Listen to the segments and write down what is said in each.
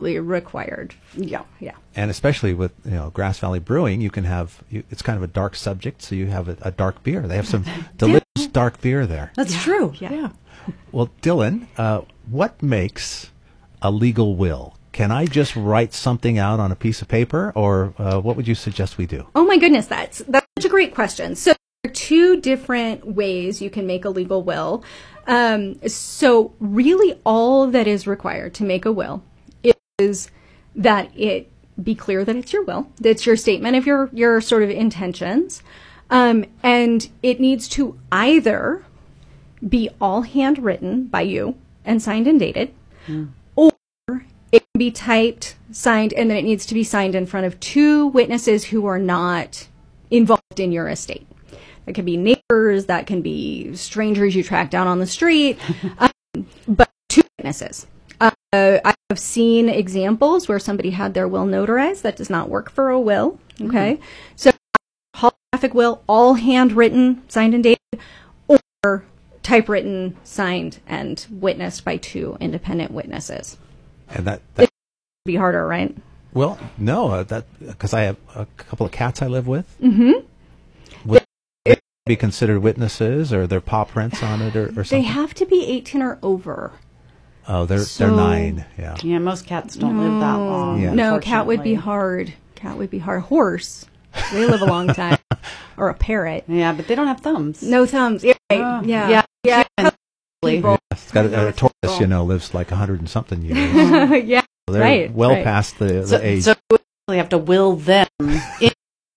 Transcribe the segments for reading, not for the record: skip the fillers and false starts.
absolutely required. Yeah. Yeah. And especially with Grass Valley Brewing, you can have it's kind of a dark subject, so you have a dark beer. They have some delicious dark beer there. That's true. Yeah. Well, Dylan, what makes a legal will? Can I just write something out on a piece of paper, or what would you suggest we do? Oh my goodness, that's such a great question. So there are two different ways you can make a legal will. So really all that is required to make a will is that it be clear that it's your will, that it's your statement of your sort of intentions, and it needs to either be all handwritten by you and signed and dated, or it can be typed, signed, and then it needs to be signed in front of two witnesses who are not involved in your estate. That can be neighbors, that can be strangers you track down on the street, but two witnesses. I have seen examples where somebody had their will notarized. That does not work for a will. Okay. So holographic will, all handwritten, signed and dated, or typewritten, signed, and witnessed by two independent witnesses. And that It'd be harder, right? well, no, that because I have a couple of cats I live with. Mm-hmm. Would they be considered witnesses, or their paw prints on it, or They something? have to be 18 or over. Oh, they're So- 9. Yeah. Yeah, most cats don't live that long. Yeah. No, cat would be unfortunately. hard. Cat would be hard. Horse, they live a long time. Or a parrot. Yeah, but they don't have thumbs. No thumbs. Yeah. Right. Oh, Yeah. yeah. People. It's got a tortoise, lives like 100 and something years. Yeah. They're Right, well right. past the So, age. so you actually have to will them in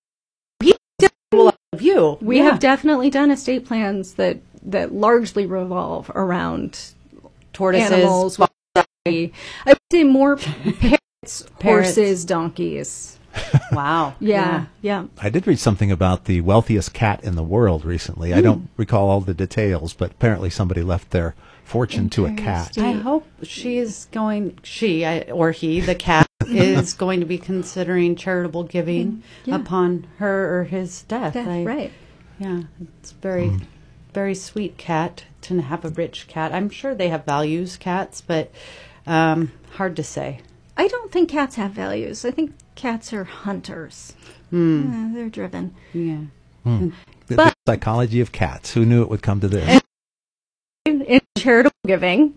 of you. We have definitely done estate plans that largely revolve around tortoises. animals. I would say more parrots, horses, donkeys. Wow. Yeah. I did read something about the wealthiest cat in the world recently. I don't recall all the details, but apparently somebody left their fortune to a cat. I hope or he, the cat, is going to be considering charitable giving Yeah. upon her or his death. Right. Yeah, it's very, very sweet cat to have a rich cat. I'm sure they have values, cats, but hard to say. I don't think cats have values. I think cats are hunters. Yeah, they're driven. Yeah. The psychology of cats. Who knew it would come to this? In charitable giving.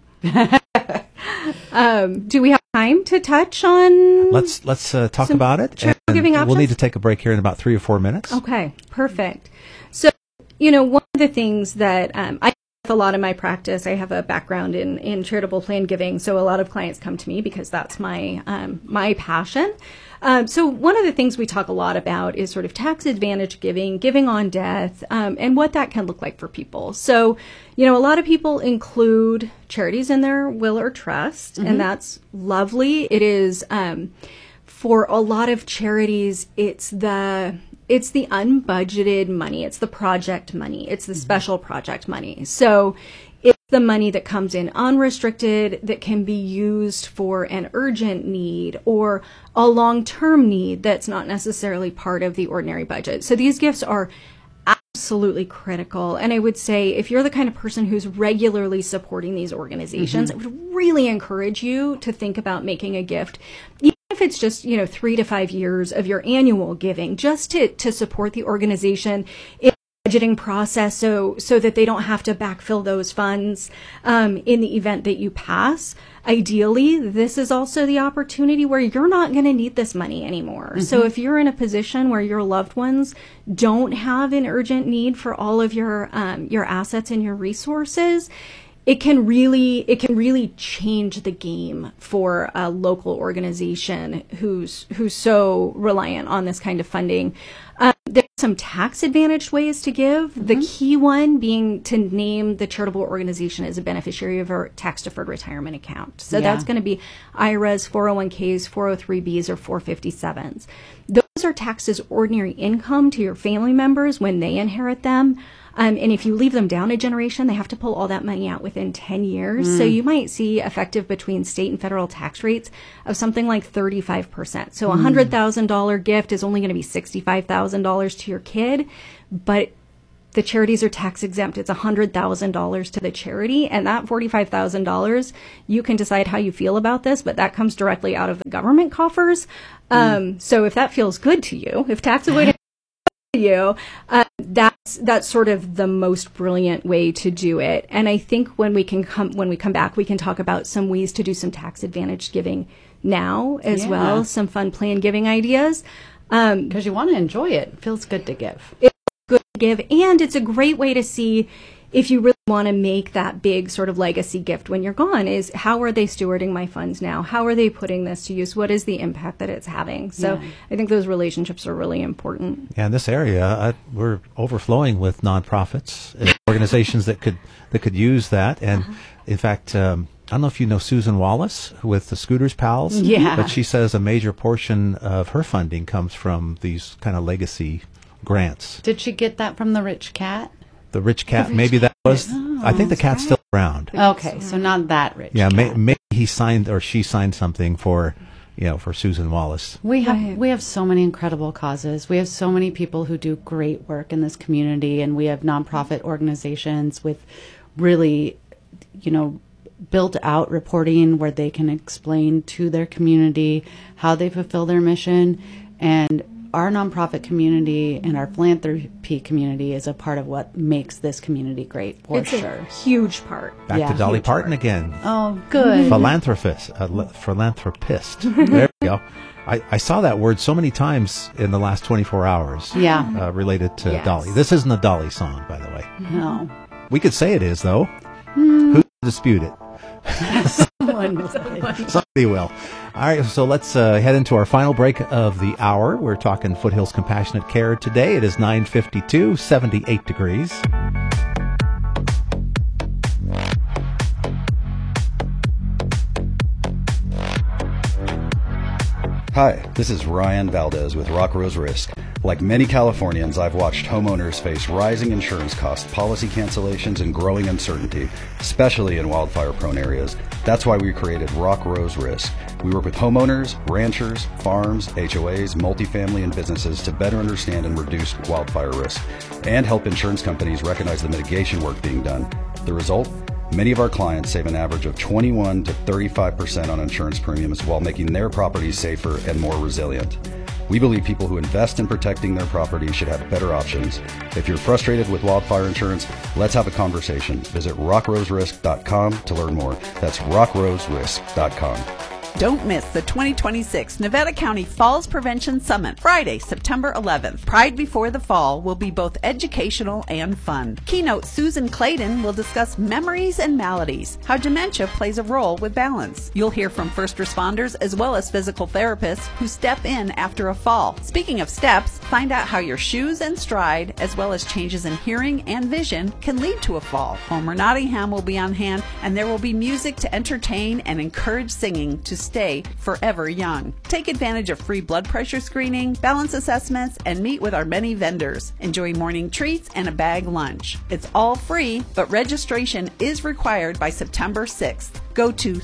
Do we have time to touch on? Let's talk Some about it. charitable And giving we'll options? need to take a break here in about 3 or 4 minutes. Okay, perfect. So, one of the things that I with a lot of my practice, I have a background in charitable plan giving, so a lot of clients come to me because that's my my passion. So one of the things we talk a lot about is sort of tax advantage giving, giving on death, and what that can look like for people. So, a lot of people include charities in their will or trust, and that's lovely. It is for a lot of charities, it's the unbudgeted money. It's the project money. It's the special project money. So it's the money that comes in unrestricted that can be used for an urgent need or a long-term need that's not necessarily part of the ordinary budget. So these gifts are absolutely critical. And I would say if you're the kind of person who's regularly supporting these organizations, I would really encourage you to think about making a gift, even if it's just, 3 to 5 years of your annual giving, just to support the organization in the budgeting process so that they don't have to backfill those funds in the event that you pass. Ideally, this is also the opportunity where you're not going to need this money anymore. So if you're in a position where your loved ones don't have an urgent need for all of your assets and your resources, it can really change the game for a local organization who's so reliant on this kind of funding. There's some tax advantaged ways to give. The key one being to name the charitable organization as a beneficiary of a tax deferred retirement account. So that's going to be IRAs, 401ks, 403bs, or 457s. Those are taxed as ordinary income to your family members when they inherit them. And if you leave them down a generation, they have to pull all that money out within 10 years. So you might see effective between state and federal tax rates of something like 35%. So a $100,000 gift is only going to be $65,000 to your kid, but the charities are tax exempt. It's $100,000 to the charity, and that $45,000, you can decide how you feel about this, but that comes directly out of the government coffers. So if that feels good to you, if tax avoidance you, that's sort of the most brilliant way to do it. And I think when we come back, we can talk about some ways to do some tax advantaged giving now as well, some fun plan giving ideas. Because you want to enjoy it. It feels good to give. It's good to give, and it's a great way to see if you really want to make that big sort of legacy gift when you're gone, is how are they stewarding my funds now? How are they putting this to use? What is the impact that it's having? So I think those relationships are really important. Yeah, in this area, we're overflowing with nonprofits, organizations that could use that. And in fact, I don't know if you know Susan Wallace with the Scooters Pals, but she says a major portion of her funding comes from these kind of legacy grants. Did she get that from the Rich Cat? The Rich Cat, maybe that was. I think the cat's still around. Okay, so not that Rich. Yeah, Cat. maybe he signed or she signed something for Susan Wallace. We have so many incredible causes. We have so many people who do great work in this community, and we have nonprofit organizations with really, built out reporting where they can explain to their community how they fulfill their mission. And our nonprofit community and our philanthropy community is a part of what makes this community great, for sure. A huge part. Back to Dolly Parton again. Oh, good. Philanthropist. There we go. I saw that word so many times in the last 24 hours. Yeah. Related to Dolly. This isn't a Dolly song, by the way. No. We could say it is, though. Who can dispute it? Somebody will. All right, so let's head into our final break of the hour. We're talking Foothills Compassionate Care today. It is 9:52, 78 degrees. Hi, this is Ryan Valdez with Rock Rose Risk. Like many Californians, I've watched homeowners face rising insurance costs, policy cancellations, and growing uncertainty, especially in wildfire-prone areas. That's why we created Rock Rose Risk. We work with homeowners, ranchers, farms, HOAs, multifamily, and businesses to better understand and reduce wildfire risk, and help insurance companies recognize the mitigation work being done. The result? Many of our clients save an average of 21 to 35% on insurance premiums while making their properties safer and more resilient. We believe people who invest in protecting their property should have better options. If you're frustrated with wildfire insurance, let's have a conversation. Visit rockroserisk.com to learn more. That's rockroserisk.com. Don't miss the 2026 Nevada County Falls Prevention Summit, Friday, September 11th. Pride Before the Fall will be both educational and fun. Keynote Susan Clayton will discuss memories and maladies, how dementia plays a role with balance. You'll hear from first responders as well as physical therapists who step in after a fall. Speaking of steps, find out how your shoes and stride, as well as changes in hearing and vision, can lead to a fall. Homer Nottingham will be on hand, and there will be music to entertain and encourage singing to stay forever young. Take advantage of free blood pressure screening, balance assessments, and meet with our many vendors. Enjoy morning treats and a bag lunch. It's all free, but registration is required by September 6th. Go to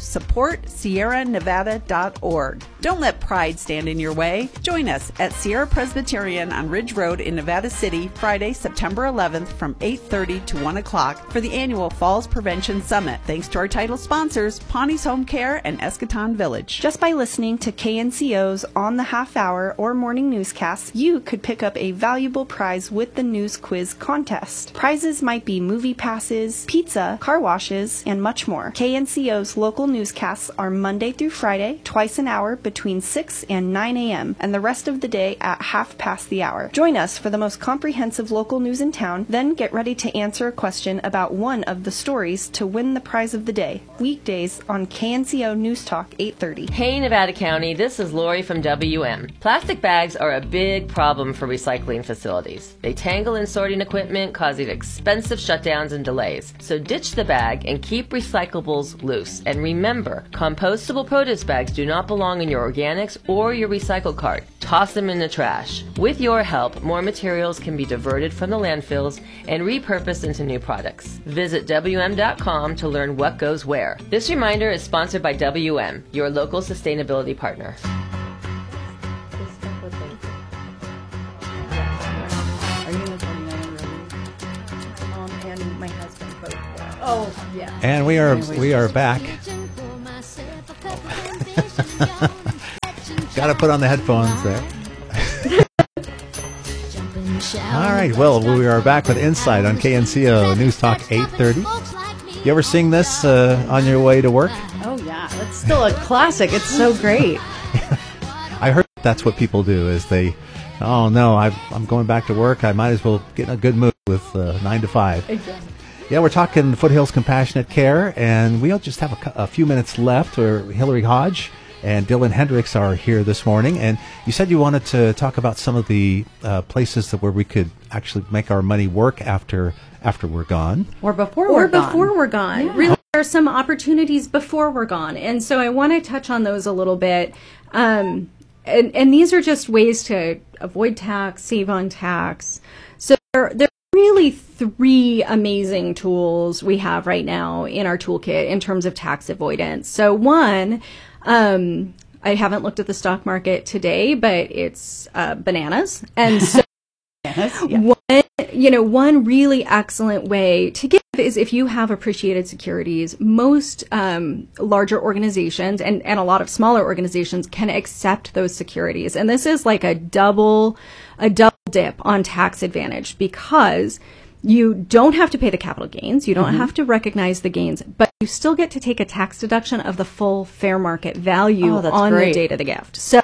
supportsierranevada.org. Don't let pride stand in your way. Join us at Sierra Presbyterian on Ridge Road in Nevada City, Friday, September 11th from 8:30 to 1 o'clock for the annual Falls Prevention Summit. Thanks to our title sponsors, Pawnee's Home Care and Eschaton Village. Just by listening to KNCO's On the Half Hour or morning newscasts, you could pick up a valuable prize with the News Quiz contest. Prizes might be movie passes, pizza, car washes, and much more. KNCO's local newscasts are Monday through Friday, twice an hour between 6 and 9 a.m., and the rest of the day at half past the hour. Join us for the most comprehensive local news in town, then get ready to answer a question about one of the stories to win the prize of the day. Weekdays on KNCO News Talk 830. Hey Nevada County, this is Lori from WM. Plastic bags are a big problem for recycling facilities. They tangle in sorting equipment, causing expensive shutdowns and delays. So ditch the bag and keep recyclables loose. And remember, compostable produce bags do not belong in your organics or your recycle cart. Toss them in the trash. With your help, more materials can be diverted from the landfills and repurposed into new products. Visit WM.com to learn what goes where. This reminder is sponsored by WM, your local sustainability partner. Oh, yeah. And we are back. Got to put on the headphones there. All right. Well, we are back with Insight on KNCO News Talk 830. You ever sing this on your way to work? Oh, yeah. It's still a classic. It's so great. I heard that's what people do is they, oh, no, I'm going back to work. I might as well get in a good mood with 9 to 5. Exactly. Yeah, we're talking Foothills Compassionate Care, and we'll just have a few minutes left. Hillary Hodge and Dylan Hendricks are here this morning. And you said you wanted to talk about some of the places where we could actually make our money work after we're gone. Or before we're gone. Yeah. Really, there are some opportunities before we're gone. And so I want to touch on those a little bit. And these are just ways to avoid tax, save on tax. So there are really 3 amazing tools we have right now in our toolkit in terms of tax avoidance. So one, I haven't looked at the stock market today, but it's bananas. And so yes, yeah. One really excellent way to give is if you have appreciated securities. Most larger organizations and a lot of smaller organizations can accept those securities. And this is like a double dip on tax advantage because you don't have to pay the capital gains. You don't have to recognize the gains, but you still get to take a tax deduction of the full fair market value on the date of the gift. So,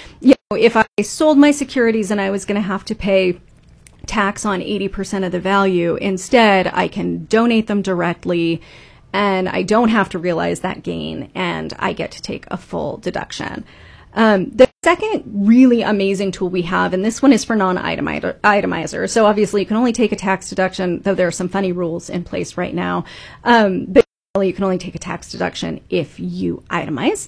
if I sold my securities and I was going to have to pay tax on 80% of the value, instead I can donate them directly and I don't have to realize that gain and I get to take a full deduction. The second really amazing tool we have, and this one is for non-itemizers. So obviously you can only take a tax deduction, though there are some funny rules in place right now. But you can only take a tax deduction if you itemize.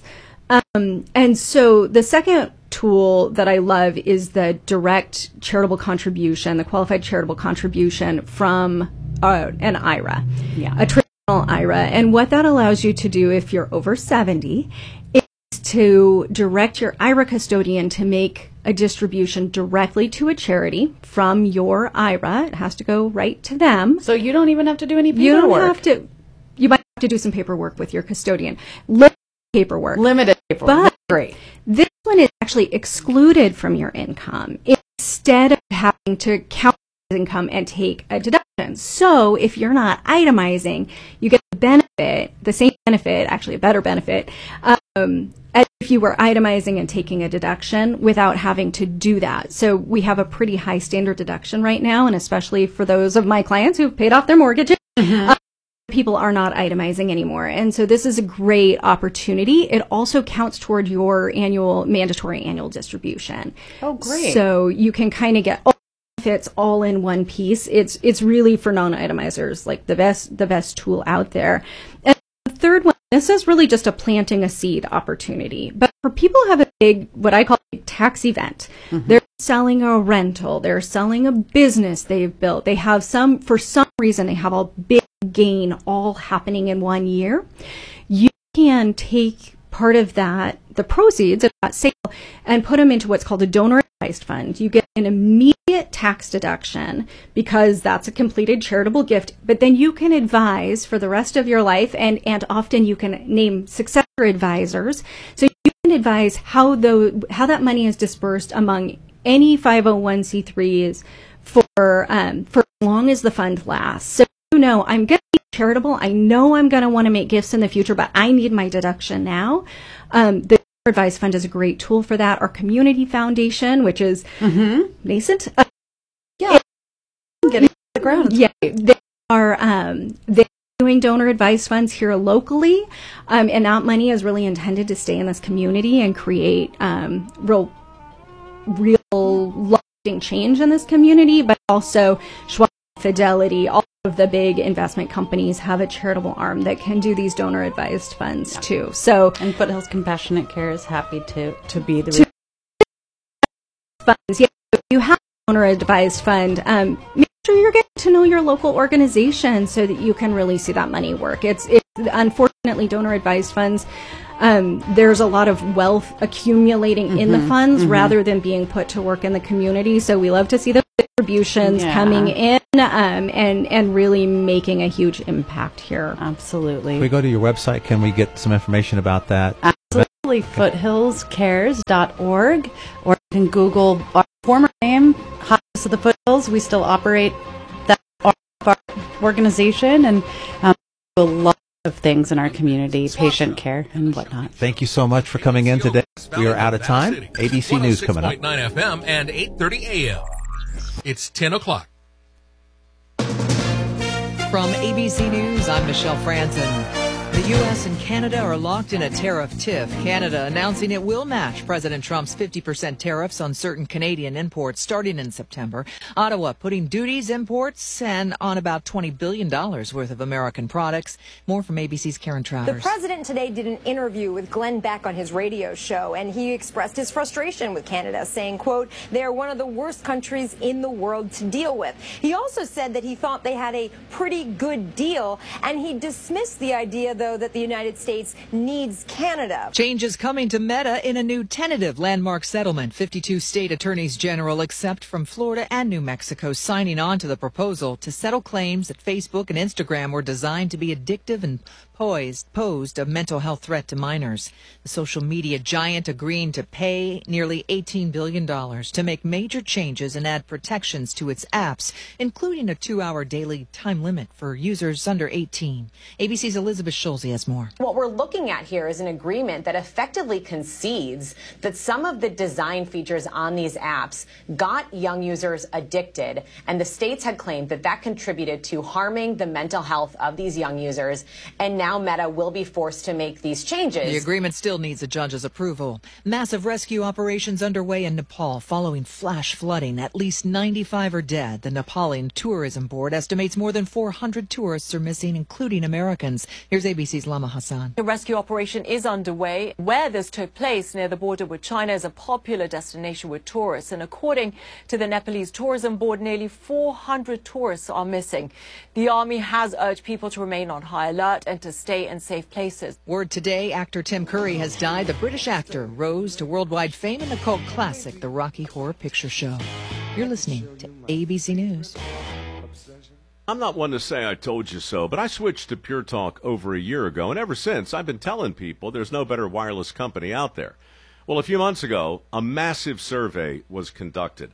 And so the second tool that I love is the direct charitable contribution, the qualified charitable contribution from an IRA, a traditional IRA. And what that allows you to do if you're over 70 is to direct your IRA custodian to make a distribution directly to a charity from your IRA. It has to go right to them. So you don't even have to do any paperwork. You don't have to. You might have to do some paperwork with your custodian. Limited paperwork. But great. This one is actually excluded from your income instead of having to count income and take a deduction. So if you're not itemizing, you get the same benefit, actually a better benefit, as if you were itemizing and taking a deduction without having to do that. So we have a pretty high standard deduction right now, and especially for those of my clients who've paid off their mortgages, people are not itemizing anymore. And so this is a great opportunity. It also counts toward your mandatory annual distribution. Oh, great. So you can kind of get all benefits all in one piece. It's really for non-itemizers, like the best tool out there. And the third one, this is really just a planting a seed opportunity. But for people who have a big, what I call a tax event, they're selling a rental, they're selling a business they've built. They have for some reason, they have a big gain all happening in one year. You can take part of that, the proceeds of that sale, and put them into what's called a donor advised fund. You get an immediate tax deduction because that's a completed charitable gift, but then you can advise for the rest of your life, and often you can name successor advisors. So you can advise how that money is dispersed among any 501c3s for as long as the fund lasts. So I'm going to be charitable. I know I'm going to want to make gifts in the future, but I need my deduction now. The Advice Fund is a great tool for that. Our community foundation, which is nascent. Getting off the ground. Yeah, they are they're doing donor advice funds here locally, and that money is really intended to stay in this community and create real lasting change in this community, but also Schwab, Fidelity, all of the big investment companies have a charitable arm that can do these donor advised funds too. So, and Foothills Compassionate Care is happy to be the funds. Yeah, if you have a donor advised fund, make sure you're getting to know your local organization so that you can really see that money work. It's unfortunately donor advised funds. There's a lot of wealth accumulating in the funds rather than being put to work in the community. So we love to see them contributions coming in and really making a huge impact here. Absolutely. If we go to your website, can we get some information about that? Absolutely. Foothillscares.org, or you can Google our former name, Hospice of the Foothills. We still operate that our organization and do a lot of things in our community, patient care and whatnot. Thank you so much for coming in today. We are out of time. ABC News coming up. 106.9 FM and 8:30 AM. It's 10 o'clock. From ABC News, I'm Michelle Franzen. The U.S. and Canada are locked in a tariff tiff. Canada announcing it will match President Trump's 50% tariffs on certain Canadian imports starting in September. Ottawa putting duties, imports, and on about $20 billion worth of American products. More from ABC's Karen Travers. The president today did an interview with Glenn Beck on his radio show, and he expressed his frustration with Canada, saying, quote, they are one of the worst countries in the world to deal with. He also said that he thought they had a pretty good deal, and he dismissed the idea, though, that the United States needs Canada. Changes coming to Meta in a new tentative landmark settlement. 52 state attorneys general, except from Florida and New Mexico, signing on to the proposal to settle claims that Facebook and Instagram were designed to be addictive and posed a mental health threat to minors. The social media giant agreeing to pay nearly $18 billion to make major changes and add protections to its apps, including a 2-hour daily time limit for users under 18. ABC's Elizabeth Schulze has more. What we're looking at here is an agreement that effectively concedes that some of the design features on these apps got young users addicted, and the states had claimed that that contributed to harming the mental health of these young users, and now Meta will be forced to make these changes. The agreement still needs a judge's approval. Massive rescue operations underway in Nepal following flash flooding. At least 95 are dead. The Nepali Tourism Board estimates more than 400 tourists are missing, including Americans. Here's ABC's Lama Hassan. The rescue operation is underway. Where this took place, near the border with China, is a popular destination with tourists. And according to the Nepalese Tourism Board, nearly 400 tourists are missing. The army has urged people to remain on high alert and to stay in safe places. Word today, actor Tim Curry has died. The British actor rose to worldwide fame in the cult classic, The Rocky Horror Picture Show. You're listening to ABC News. I'm not one to say I told you so, but I switched to Pure Talk over a year ago, and ever since I've been telling people there's no better wireless company out there. Well, a few months ago, a massive survey was conducted.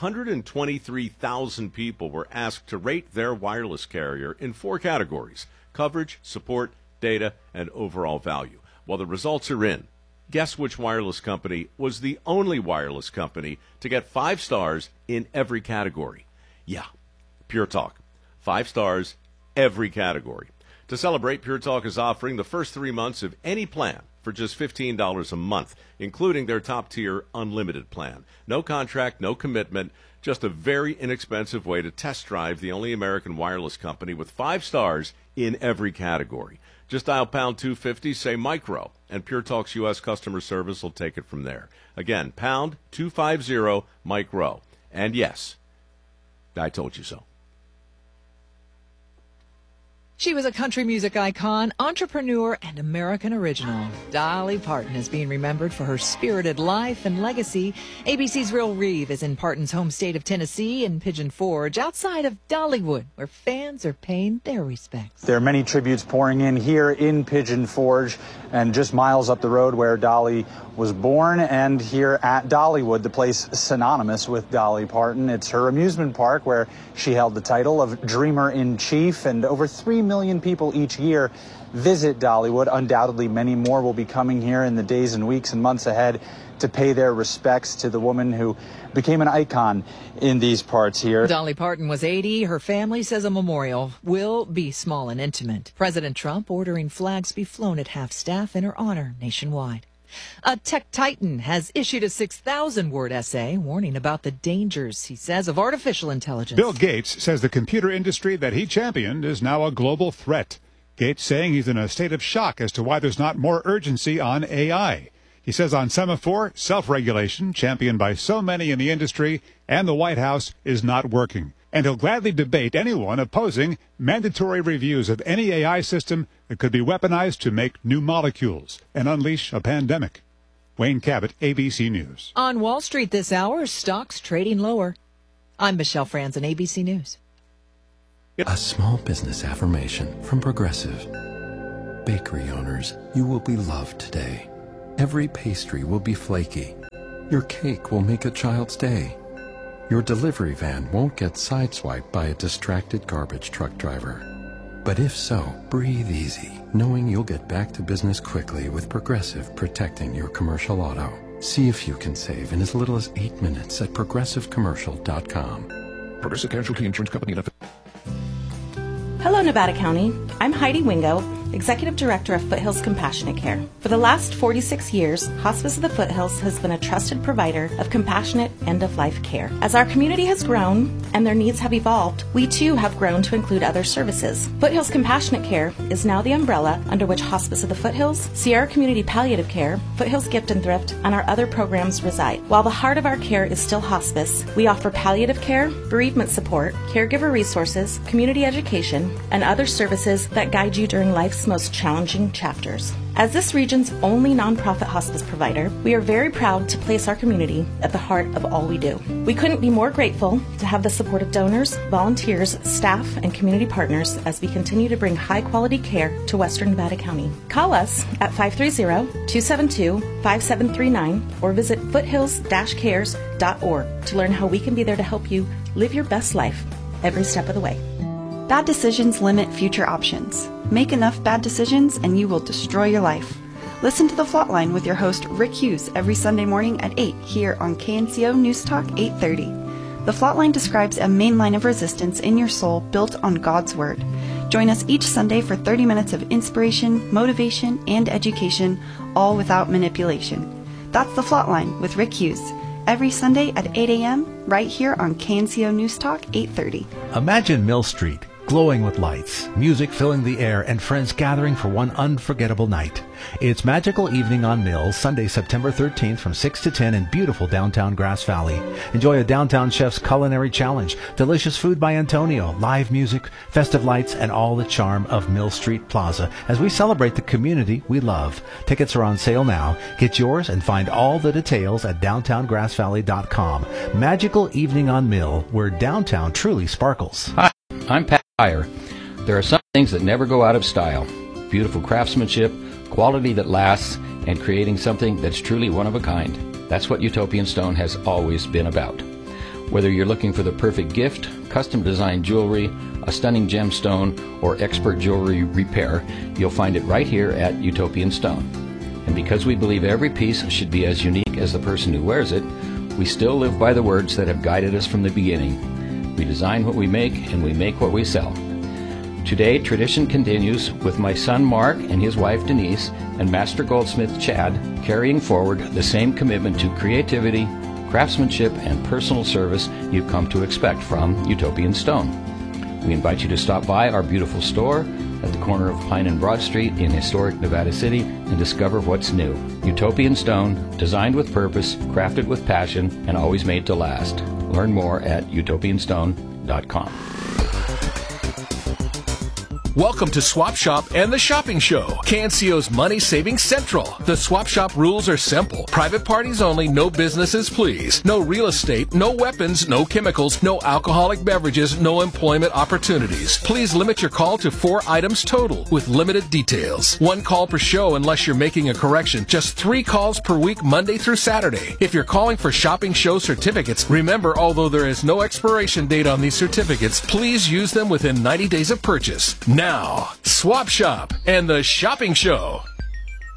123,000 people were asked to rate their wireless carrier in 4 categories: coverage, support, data, and overall value. Well, the results are in. Guess which wireless company was the only wireless company to get 5 stars in every category? Yeah, Pure Talk. 5 stars, every category. To celebrate, Pure Talk is offering the first 3 months of any plan for just $15 a month, including their top-tier unlimited plan. No contract, no commitment, just a very inexpensive way to test drive the only American wireless company with 5 stars in every category. Just dial pound 250, say micro, and Pure Talk's U.S. customer service will take it from there. Again, pound 250 micro. And yes, I told you so. She was a country music icon, entrepreneur, and American original. Dolly Parton is being remembered for her spirited life and legacy. ABC's Real Reeve is in Parton's home state of Tennessee in Pigeon Forge, outside of Dollywood, where fans are paying their respects. There are many tributes pouring in here in Pigeon Forge and just miles up the road where Dolly was born, and here at Dollywood, the place synonymous with Dolly Parton. It's her amusement park where she held the title of Dreamer-in-Chief, and over 3 million people each year visit Dollywood. Undoubtedly, many more will be coming here in the days and weeks and months ahead to pay their respects to the woman who became an icon in these parts here. Dolly Parton was 80. Her family says a memorial will be small and intimate. President Trump ordering flags be flown at half-staff in her honor nationwide. A tech titan has issued a 6,000-word essay warning about the dangers, he says, of artificial intelligence. Bill Gates says the computer industry that he championed is now a global threat. Gates saying he's in a state of shock as to why there's not more urgency on AI. He says on Semaphore, self-regulation, championed by so many in the industry and the White House, is not working. And he'll gladly debate anyone opposing mandatory reviews of any AI system that could be weaponized to make new molecules and unleash a pandemic. Wayne Cabot, ABC News. On Wall Street this hour, stocks trading lower. I'm Michelle Franzen, ABC News. A small business affirmation from Progressive. Bakery owners, you will be loved today. Every pastry will be flaky. Your cake will make a child's day. Your delivery van won't get sideswiped by a distracted garbage truck driver. But if so, breathe easy, knowing you'll get back to business quickly with Progressive protecting your commercial auto. See if you can save in as little as 8 minutes at progressivecommercial.com. Progressive Casualty Insurance Company. Hello, Nevada County. I'm Heidi Wingo, Executive Director of Foothills Compassionate Care. For the last 46 years, Hospice of the Foothills has been a trusted provider of compassionate end-of-life care. As our community has grown and their needs have evolved, we too have grown to include other services. Foothills Compassionate Care is now the umbrella under which Hospice of the Foothills, Sierra Community Palliative Care, Foothills Gift and Thrift, and our other programs reside. While the heart of our care is still hospice, we offer palliative care, bereavement support, caregiver resources, community education, and other services that guide you during life's most challenging chapters. As this region's only nonprofit hospice provider, we are very proud to place our community at the heart of all we do. We couldn't be more grateful to have the support of donors, volunteers, staff, and community partners as we continue to bring high-quality care to Western Nevada County. Call us at 530-272-5739 or visit foothills-cares.org to learn how we can be there to help you live your best life every step of the way. Bad decisions limit future options. Make enough bad decisions and you will destroy your life. Listen to The Flatline with your host Rick Hughes every Sunday morning at 8 here on KNCO News Talk 830. The Flatline describes a main line of resistance in your soul built on God's Word. Join us each Sunday for 30 minutes of inspiration, motivation, and education, all without manipulation. That's The Flatline with Rick Hughes. Every Sunday at 8 a.m. right here on KNCO News Talk 830. Imagine Mill Street, glowing with lights, music filling the air, and friends gathering for one unforgettable night. It's Magical Evening on Mill, Sunday, September 13th from 6 to 10 in beautiful downtown Grass Valley. Enjoy a downtown chef's culinary challenge, delicious food by Antonio, live music, festive lights, and all the charm of Mill Street Plaza as we celebrate the community we love. Tickets are on sale now. Get yours and find all the details at downtowngrassvalley.com. Magical Evening on Mill, where downtown truly sparkles. Hi, I'm Pat Heyer. There are some things that never go out of style. Beautiful craftsmanship, quality that lasts, and creating something that's truly one of a kind. That's what Utopian Stone has always been about. Whether you're looking for the perfect gift, custom designed jewelry, a stunning gemstone, or expert jewelry repair, you'll find it right here at Utopian Stone. And because we believe every piece should be as unique as the person who wears it, we still live by the words that have guided us from the beginning. We design what we make, and we make what we sell. Today, tradition continues with my son Mark and his wife Denise and master goldsmith Chad carrying forward the same commitment to creativity, craftsmanship, and personal service you've come to expect from Utopian Stone. We invite you to stop by our beautiful store at the corner of Pine and Broad Street in historic Nevada City and discover what's new. Utopian Stone, designed with purpose, crafted with passion, and always made to last. Learn more at utopianstone.com. Welcome to Swap Shop and the Shopping Show, KNCO's Money Saving Central. The Swap Shop rules are simple. Private parties only, no businesses please. No real estate, no weapons, no chemicals, no alcoholic beverages, no employment opportunities. Please limit your call to 4 items total with limited details. 1 call per show unless you're making a correction. Just 3 calls per week, Monday through Saturday. If you're calling for shopping show certificates, remember, although there is no expiration date on these certificates, please use them within 90 days of purchase. Now, Swap Shop and the Shopping Show.